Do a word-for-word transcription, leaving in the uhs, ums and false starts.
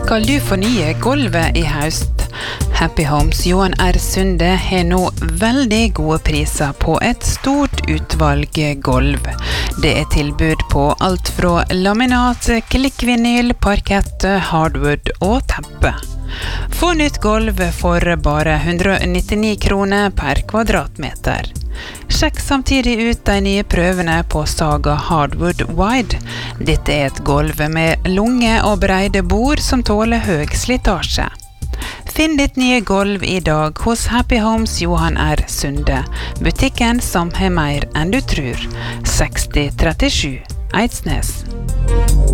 Skal du fornye gulvet i høst? Happy Homes Johan R. Sunde har nå veldig gode priser på et stort utvalg gulv. Det er tilbud på alt fra laminat, klikkvinyl, parkett, hardwood og teppe. Få nytt gulv for bare hundre nittini kroner per kvadratmeter. Sjekk samtidig ut de nye prøvene på Saga Hardwood Wide. Dette er et gulv med lange og breide bord som tåler høy slitasje. Finn ditt nye gulv i dag hos Happy Homes Johan R. Sunde, butikken som har mer enn du tror. seksti trettisju Eidsnes.